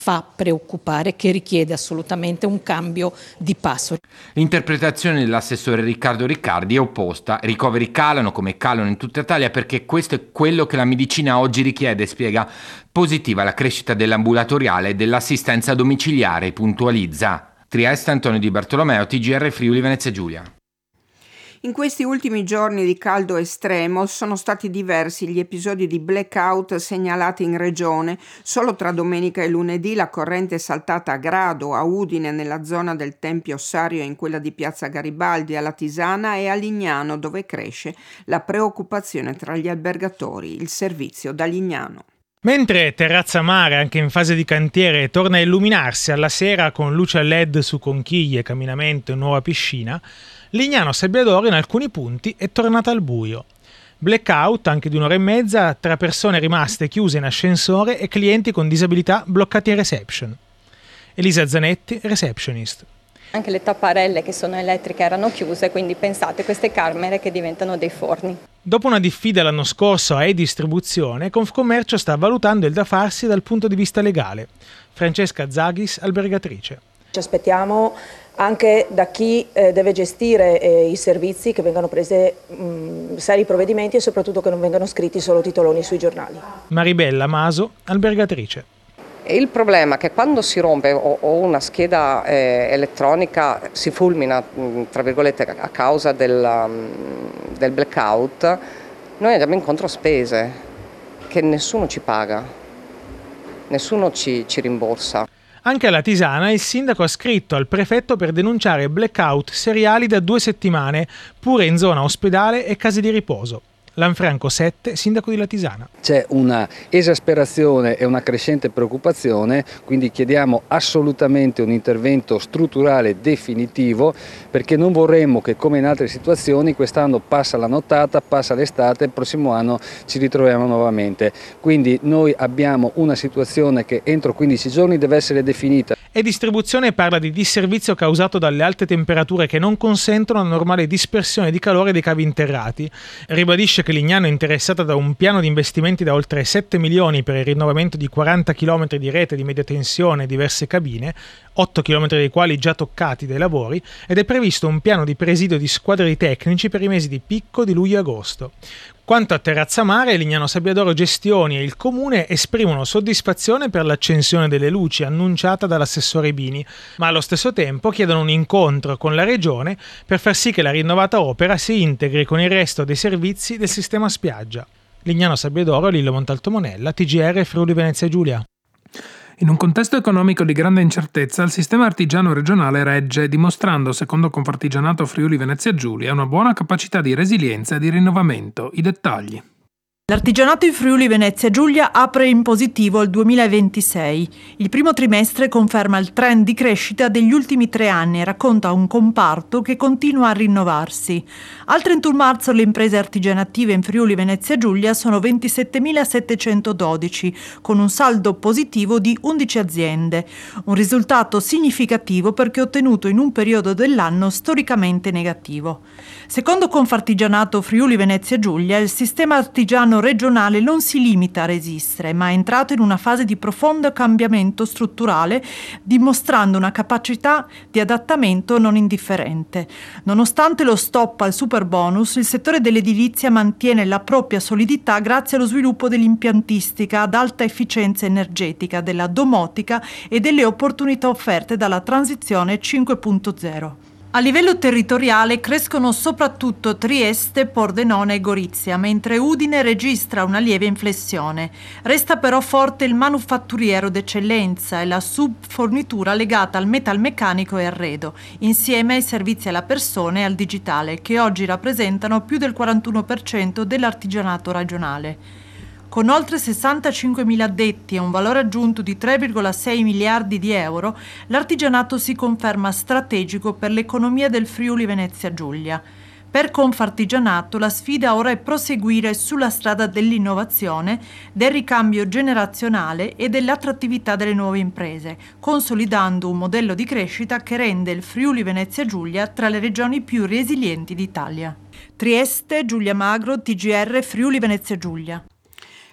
fa preoccupare, che richiede assolutamente un cambio di passo. L'interpretazione dell'assessore Riccardo Riccardi è opposta. I ricoveri calano come calano in tutta Italia perché questo è quello che la medicina oggi richiede, spiega. Positiva la crescita dell'ambulatoriale e dell'assistenza domiciliare, puntualizza. Trieste, Antonio Di Bartolomeo, TGR Friuli Venezia Giulia. In questi ultimi giorni di caldo estremo sono stati diversi gli episodi di blackout segnalati in regione. Solo tra domenica e lunedì la corrente è saltata a Grado, a Udine nella zona del Tempio Ossario e in quella di Piazza Garibaldi, alla Tisana e a Lignano, dove cresce la preoccupazione tra gli albergatori. Il servizio da Lignano. Mentre Terrazza Mare, anche in fase di cantiere, torna a illuminarsi alla sera con luce a LED su conchiglie, camminamento e nuova piscina, Lignano Sabbiadoro in alcuni punti è tornata al buio. Blackout anche di un'ora e mezza tra persone rimaste chiuse in ascensore e clienti con disabilità bloccati in reception. Elisa Zanetti, receptionist. Anche le tapparelle che sono elettriche erano chiuse, quindi pensate queste camere che diventano dei forni. Dopo una diffida l'anno scorso a e-distribuzione, Confcommercio sta valutando il da farsi dal punto di vista legale. Francesca Zaghis, albergatrice. Ci aspettiamo anche da chi deve gestire i servizi che vengano prese seri provvedimenti e soprattutto che non vengano scritti solo titoloni sui giornali. Maribella Maso, albergatrice. Il problema è che quando si rompe o una scheda elettronica si fulmina, tra virgolette, a causa del blackout, noi andiamo incontro a spese che nessuno ci paga, nessuno ci rimborsa. Anche alla Tisana il sindaco ha scritto al prefetto per denunciare blackout seriali da 2 settimane, pure in zona ospedale e case di riposo. Lanfranco Sette, sindaco di Latisana. C'è una esasperazione e una crescente preoccupazione, quindi chiediamo assolutamente un intervento strutturale definitivo, perché non vorremmo che, come in altre situazioni, quest'anno passa la nottata, passa l'estate, il prossimo anno ci ritroviamo nuovamente. Quindi noi abbiamo una situazione che entro 15 giorni deve essere definita. E distribuzione parla di disservizio causato dalle alte temperature che non consentono la normale dispersione di calore dei cavi interrati. Ribadisce che Lignano è interessata da un piano di investimenti da oltre 7 milioni per il rinnovamento di 40 km di rete di media tensione e diverse cabine, 8 km dei quali già toccati dai lavori, ed è previsto un piano di presidio di squadre di tecnici per i mesi di picco di luglio e agosto. Quanto a Terrazza Mare, Lignano Sabbiadoro Gestioni e il Comune esprimono soddisfazione per l'accensione delle luci annunciata dall'assessore Bini, ma allo stesso tempo chiedono un incontro con la Regione per far sì che la rinnovata opera si integri con il resto dei servizi del sistema spiaggia. Lignano Sabbiadoro, Lillo Montalto Monella, TGR Friuli Venezia Giulia. In un contesto economico di grande incertezza, il sistema artigiano regionale regge, dimostrando, secondo Confartigianato Friuli Venezia Giulia, una buona capacità di resilienza e di rinnovamento. I dettagli. L'artigianato in Friuli Venezia Giulia apre in positivo il 2026. Il primo trimestre conferma il trend di crescita degli ultimi 3 anni e racconta un comparto che continua a rinnovarsi. Al 31 marzo le imprese artigianative in Friuli Venezia Giulia sono 27.712, con un saldo positivo di 11 aziende. Un risultato significativo perché ottenuto in un periodo dell'anno storicamente negativo. Secondo Confartigianato Friuli Venezia Giulia, il sistema artigiano regionale non si limita a resistere, ma è entrato in una fase di profondo cambiamento strutturale, dimostrando una capacità di adattamento non indifferente. Nonostante lo stop al superbonus, il settore dell'edilizia mantiene la propria solidità grazie allo sviluppo dell'impiantistica ad alta efficienza energetica, della domotica e delle opportunità offerte dalla transizione 5.0. A livello territoriale crescono soprattutto Trieste, Pordenone e Gorizia, mentre Udine registra una lieve inflessione. Resta però forte il manufatturiero d'eccellenza e la subfornitura legata al metalmeccanico e arredo, insieme ai servizi alla persona e al digitale, che oggi rappresentano più del 41% dell'artigianato regionale. Con oltre 65.000 addetti e un valore aggiunto di 3,6 miliardi di euro, l'artigianato si conferma strategico per l'economia del Friuli Venezia Giulia. Per Confartigianato la sfida ora è proseguire sulla strada dell'innovazione, del ricambio generazionale e dell'attrattività delle nuove imprese, consolidando un modello di crescita che rende il Friuli Venezia Giulia tra le regioni più resilienti d'Italia. Trieste, Giulia Magro, TGR Friuli Venezia Giulia.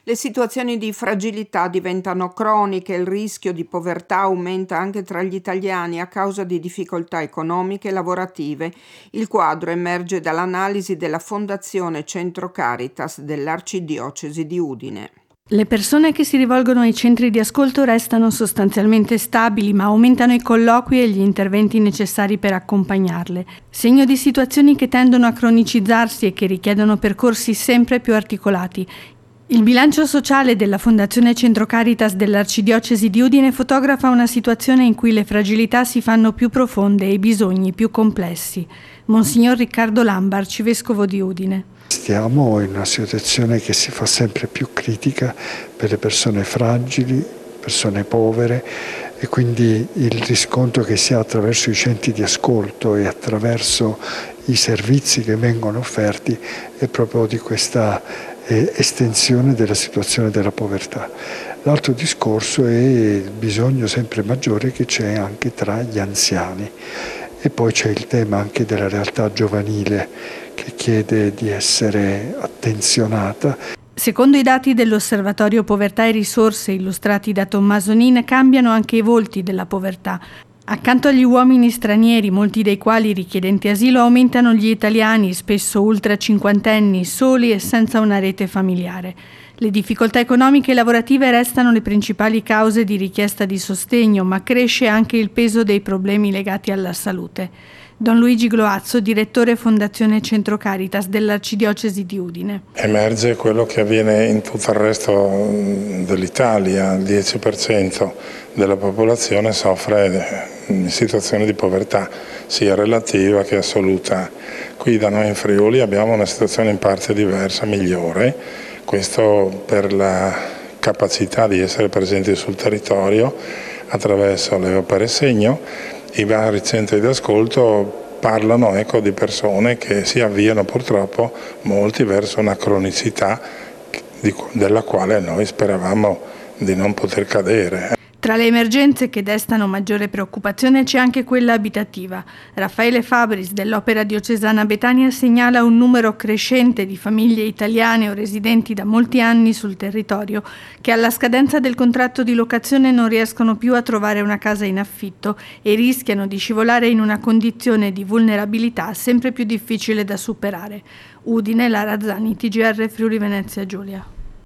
Le situazioni di fragilità diventano croniche, il rischio di povertà aumenta anche tra gli italiani a causa di difficoltà economiche e lavorative. Il quadro emerge dall'analisi della Fondazione Centro Caritas dell'Arcidiocesi di Udine. Le persone che si rivolgono ai centri di ascolto restano sostanzialmente stabili, ma aumentano i colloqui e gli interventi necessari per accompagnarle, segno di situazioni che tendono a cronicizzarsi e che richiedono percorsi sempre più articolati. Il bilancio sociale della Fondazione Centro Caritas dell'Arcidiocesi di Udine fotografa una situazione in cui le fragilità si fanno più profonde e i bisogni più complessi. Monsignor Riccardo Lamba, arcivescovo di Udine. Stiamo in una situazione che si fa sempre più critica per le persone fragili, persone povere, e quindi il riscontro che si ha attraverso i centri di ascolto e attraverso i servizi che vengono offerti è proprio di questa estensione della situazione della povertà. L'altro discorso è il bisogno sempre maggiore che c'è anche tra gli anziani, e poi c'è il tema anche della realtà giovanile che chiede di essere attenzionata. Secondo i dati dell'Osservatorio Povertà e Risorse illustrati da Tommaso Nin, cambiano anche i volti della povertà. Accanto agli uomini stranieri, molti dei quali richiedenti asilo, aumentano gli italiani, spesso ultra cinquantenni, soli e senza una rete familiare. Le difficoltà economiche e lavorative restano le principali cause di richiesta di sostegno, ma cresce anche il peso dei problemi legati alla salute. Don Luigi Gloazzo, direttore Fondazione Centro Caritas dell'Arcidiocesi di Udine. Emerge quello che avviene in tutto il resto dell'Italia: il 10% della popolazione soffre in situazioni di povertà, sia relativa che assoluta. Qui da noi in Friuli abbiamo una situazione in parte diversa, migliore, questo per la capacità di essere presenti sul territorio attraverso le opere segno. I vari centri di ascolto parlano di persone che si avviano purtroppo molti verso una cronicità della quale noi speravamo di non poter cadere. Tra le emergenze che destano maggiore preoccupazione c'è anche quella abitativa. Raffaele Fabris dell'Opera Diocesana Betania segnala un numero crescente di famiglie italiane o residenti da molti anni sul territorio che alla scadenza del contratto di locazione non riescono più a trovare una casa in affitto e rischiano di scivolare in una condizione di vulnerabilità sempre più difficile da superare. Udine, Lara Zani, TGR Friuli Venezia Giulia.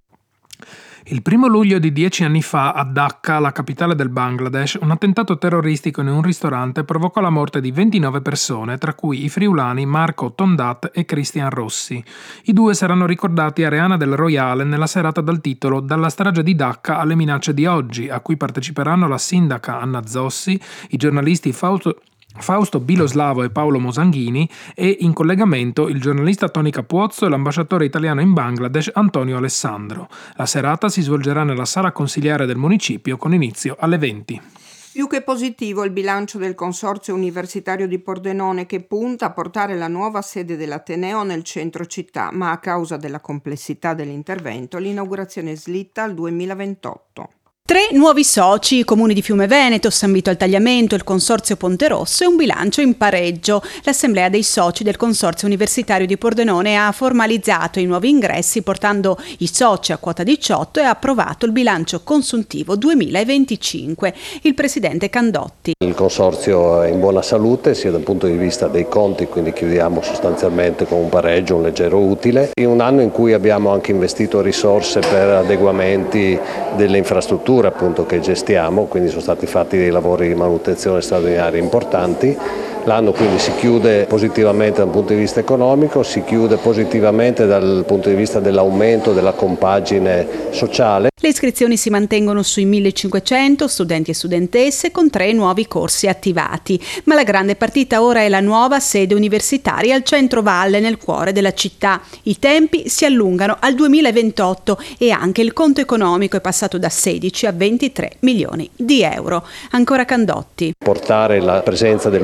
Il 1 luglio di 10 anni fa, a Dhaka, la capitale del Bangladesh, un attentato terroristico in un ristorante provocò la morte di 29 persone, tra cui i friulani Marco Tondat e Cristian Rossi. I due saranno ricordati a Reana del Royale nella serata dal titolo "Dalla strage di Dhaka alle minacce di oggi", a cui parteciperanno la sindaca Anna Zossi, i giornalisti Fausto Biloslavo e Paolo Mosanghini e in collegamento il giornalista Tony Capuozzo e l'ambasciatore italiano in Bangladesh Antonio Alessandro. La serata si svolgerà nella sala consiliare del municipio con inizio alle 20. Più che positivo il bilancio del Consorzio Universitario di Pordenone, che punta a portare la nuova sede dell'Ateneo nel centro città, ma a causa della complessità dell'intervento l'inaugurazione slitta al 2028. 3 nuovi soci, i comuni di Fiume Veneto, San Vito al Tagliamento, il Consorzio Ponte Rosso e un bilancio in pareggio. L'assemblea dei soci del Consorzio Universitario di Pordenone ha formalizzato i nuovi ingressi portando i soci a quota 18 e ha approvato il bilancio consuntivo 2025. Il presidente Candotti. Il Consorzio è in buona salute sia dal punto di vista dei conti, quindi chiudiamo sostanzialmente con un pareggio, un leggero utile. In un anno in cui abbiamo anche investito risorse per adeguamenti delle infrastrutture appunto che gestiamo, quindi sono stati fatti dei lavori di manutenzione straordinari importanti. L'anno quindi si chiude positivamente dal punto di vista economico, si chiude positivamente dal punto di vista dell'aumento della compagine sociale. Le iscrizioni si mantengono sui 1500 studenti e studentesse con 3 nuovi corsi attivati, ma la grande partita ora è la nuova sede universitaria al centro valle nel cuore della città. I tempi si allungano al 2028 e anche il conto economico è passato da 16 a 23 milioni di euro. Ancora Candotti. Portare la presenza dell'università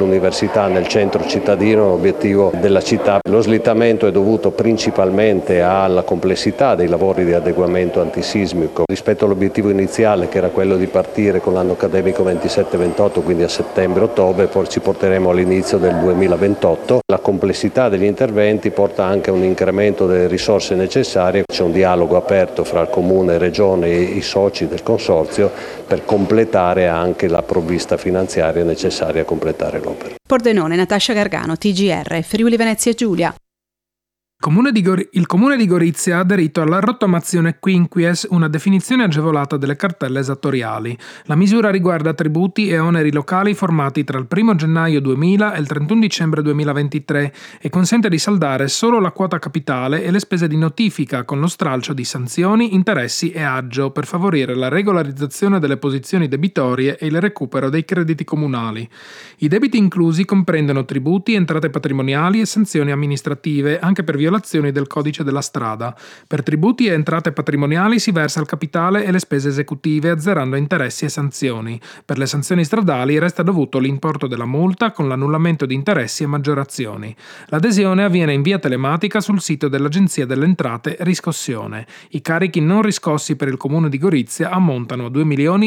capacità nel centro cittadino, un obiettivo della città. Lo slittamento è dovuto principalmente alla complessità dei lavori di adeguamento antisismico rispetto all'obiettivo iniziale, che era quello di partire con l'anno accademico 27-28, quindi a settembre-ottobre, poi ci porteremo all'inizio del 2028. La complessità degli interventi porta anche a un incremento delle risorse necessarie. C'è un dialogo aperto fra il Comune, Regione e i soci del Consorzio per completare anche la provvista finanziaria necessaria a completare l'opera. Pordenone, Natascia Gargano, TGR, Friuli Venezia Giulia. Il Comune di Gorizia ha aderito alla rottamazione quinquies, una definizione agevolata delle cartelle esattoriali. La misura riguarda tributi e oneri locali formati tra il 1 gennaio 2000 e il 31 dicembre 2023 e consente di saldare solo la quota capitale e le spese di notifica con lo stralcio di sanzioni, interessi e aggio per favorire la regolarizzazione delle posizioni debitorie e il recupero dei crediti comunali. I debiti inclusi comprendono tributi, entrate patrimoniali e sanzioni amministrative, anche per violazioni del codice della strada. Per tributi e entrate patrimoniali si versa il capitale e le spese esecutive, azzerando interessi e sanzioni. Per le sanzioni stradali resta dovuto l'importo della multa con l'annullamento di interessi e maggiorazioni. L'adesione avviene in via telematica sul sito dell'Agenzia delle Entrate Riscossione. I carichi non riscossi per il Comune di Gorizia ammontano a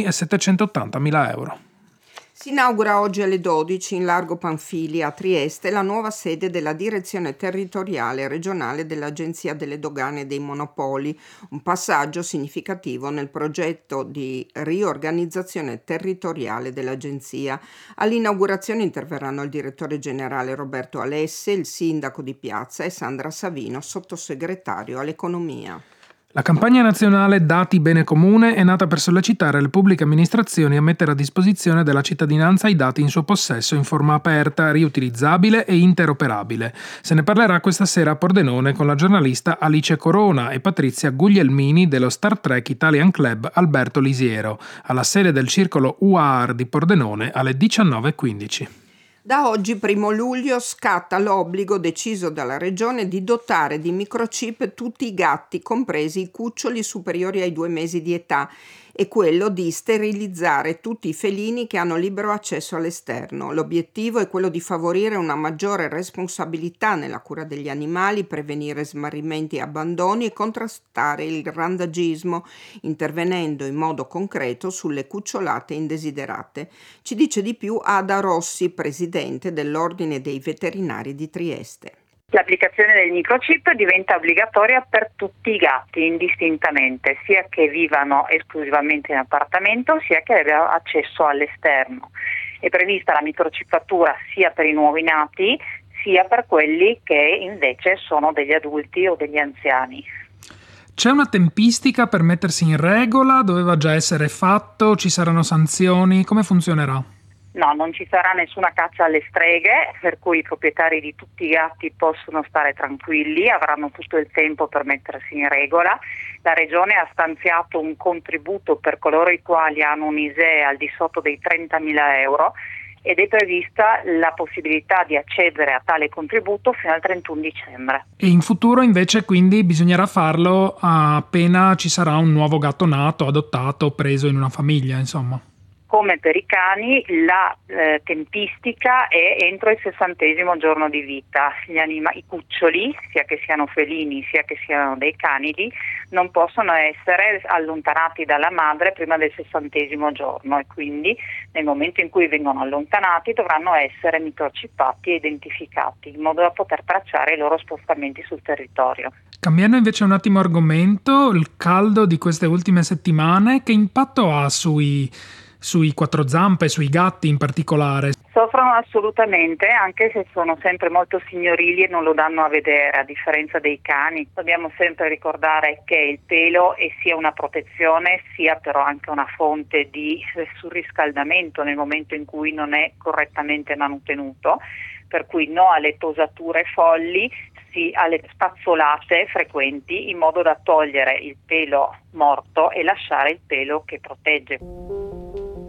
2.780.000 euro. Si inaugura oggi alle 12 in Largo Panfili a Trieste la nuova sede della Direzione Territoriale Regionale dell'Agenzia delle Dogane e dei Monopoli, un passaggio significativo nel progetto di riorganizzazione territoriale dell'Agenzia. All'inaugurazione interverranno il direttore generale Roberto Alesse, il sindaco di Piazza e Sandra Savino, sottosegretario all'economia. La campagna nazionale Dati Bene Comune è nata per sollecitare le pubbliche amministrazioni a mettere a disposizione della cittadinanza i dati in suo possesso in forma aperta, riutilizzabile e interoperabile. Se ne parlerà questa sera a Pordenone con la giornalista Alice Corona e Patrizia Guglielmini dello Star Trek Italian Club Alberto Lisiero, alla sede del circolo UAR di Pordenone alle 19:15. Da oggi, 1 luglio, scatta l'obbligo deciso dalla Regione di dotare di microchip tutti i gatti, compresi i cuccioli superiori ai 2 mesi di età, e quello di sterilizzare tutti i felini che hanno libero accesso all'esterno. L'obiettivo è quello di favorire una maggiore responsabilità nella cura degli animali, prevenire smarrimenti e abbandoni e contrastare il randagismo, intervenendo in modo concreto sulle cucciolate indesiderate. Ci dice di più Ada Rossi, presidente dell'Ordine dei Veterinari di Trieste. L'applicazione del microchip diventa obbligatoria per tutti i gatti indistintamente, sia che vivano esclusivamente in appartamento sia che abbiano accesso all'esterno. È prevista la microchippatura sia per i nuovi nati sia per quelli che invece sono degli adulti o degli anziani. C'è una tempistica per mettersi in regola? Doveva già essere fatto? Ci saranno sanzioni? Come funzionerà? No, non ci sarà nessuna caccia alle streghe, per cui i proprietari di tutti i gatti possono stare tranquilli, avranno tutto il tempo per mettersi in regola. La Regione ha stanziato un contributo per coloro i quali hanno un ISEE al di sotto dei 30.000 euro ed è prevista la possibilità di accedere a tale contributo fino al 31 dicembre. E in futuro invece quindi bisognerà farlo appena ci sarà un nuovo gatto nato, adottato, preso in una famiglia, insomma. Come per i cani, la tempistica è entro il 60° giorno di vita. I cuccioli, sia che siano felini sia che siano dei canidi, non possono essere allontanati dalla madre prima del 60° giorno e quindi nel momento in cui vengono allontanati dovranno essere microchippati e identificati in modo da poter tracciare i loro spostamenti sul territorio. Cambiando invece un attimo argomento, il caldo di queste ultime settimane, che impatto ha sui quattro zampe, sui gatti in particolare? Soffrono assolutamente, anche se sono sempre molto signorili e non lo danno a vedere, a differenza dei cani. Dobbiamo sempre ricordare che il pelo è sia una protezione, sia però anche una fonte di surriscaldamento nel momento in cui non è correttamente manutenuto, per cui no alle tosature folli, sì alle spazzolate frequenti in modo da togliere il pelo morto e lasciare il pelo che protegge.